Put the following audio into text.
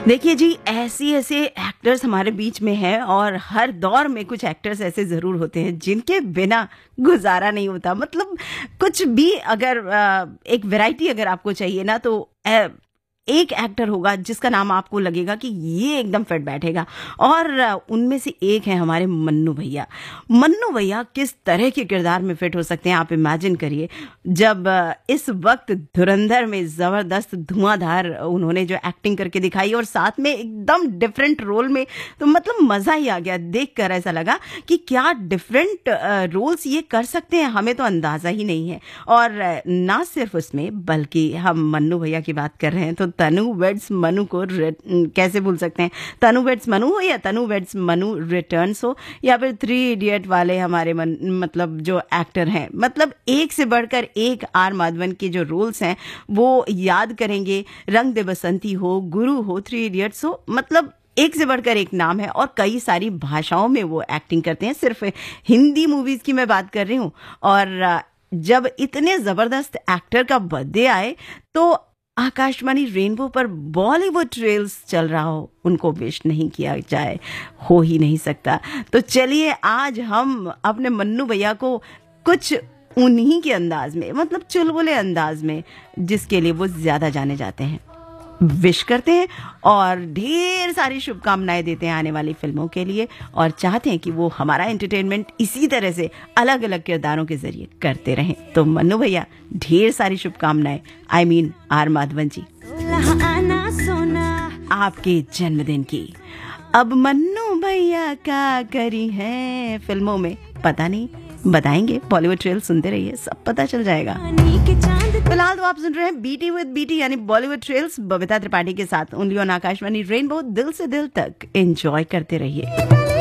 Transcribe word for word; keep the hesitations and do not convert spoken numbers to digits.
देखिए जी, ऐसी ऐसे एक्टर्स हमारे बीच में हैं और हर दौर में कुछ एक्टर्स ऐसे ज़रूर होते हैं जिनके बिना गुजारा नहीं होता। मतलब कुछ भी अगर अ, एक वैरायटी अगर आपको चाहिए ना तो अ, एक एक्टर होगा जिसका नाम आपको लगेगा कि ये एकदम फिट बैठेगा और अ, उनमें से एक है हमारे मन्नू भैया। मन्नू भैया किस तरह के किरदार में फिट हो सकते हैं आप इमेजिन करिए। जब अ, इस वक्त धुरंधर में ज़बरदस्त धुआंधार उन्होंने जो एक्टिंग करके दिखाई और साथ में एकदम डिफरेंट रोल में, तो मतलब मज़ा ही आ गया देखकर। ऐसा लगा कि क्या डिफरेंट रोल्स ये कर सकते हैं, हमें तो अंदाज़ा ही नहीं है। और अ, ना सिर्फ उसमें बल्कि हम मन्नू भैया की बात कर रहे हैं तो तनु वेड्स मनु को रि- कैसे भूल सकते हैं। तनु वेड्स मनु हो या तनु वेड्स मनु रिटर्न्स हो या फिर थ्री इडियट वाले हमारे मन, मतलब जो एक्टर हैं, मतलब एक से बढ़कर एक आर माधवन के जो रोल्स हैं वो याद करेंगे। रंग दे बसंती हो, गुरु हो, थ्री इडियट्स हो, मतलब एक से बढ़कर एक नाम है और कई सारी भाषाओं में वो एक्टिंग करते हैं। सिर्फ हिंदी मूवीज की मैं बात कर रही हूँ। और अ, जब इतने जबरदस्त एक्टर का बर्थडे आए तो आकाशवाणी रेनबो पर बॉलीवुड ट्रेल्स चल रहा हो, उनको विश नहीं किया जाए, हो ही नहीं सकता। तो चलिए आज हम अपने मन्नू भैया को कुछ उन्हीं के अंदाज में, मतलब चुलबुले अंदाज में, जिसके लिए वो ज्यादा जाने जाते हैं, विश करते हैं और ढेर सारी शुभकामनाएं देते हैं आने वाली फिल्मों के लिए और चाहते हैं कि वो हमारा एंटरटेनमेंट इसी तरह से अलग अलग किरदारों के जरिए करते रहें। तो मन्नू भैया ढेर सारी शुभकामनाएं। आई मीन आर माधवन जी, आपके जन्मदिन की। अब मन्नू भैया का करी है फिल्मों में, पता नहीं, बताएंगे। बॉलीवुड ट्रेल सुनते रहिए, सब पता चल जाएगा। फिलहाल तो आप सुन रहे हैं बीटी विद बीटी यानी बॉलीवुड ट्रेल्स बबीता त्रिपाठी के साथ, ओनली ऑन आकाशवाणी रेनबो। दिल से दिल तक एंजॉय करते रहिए।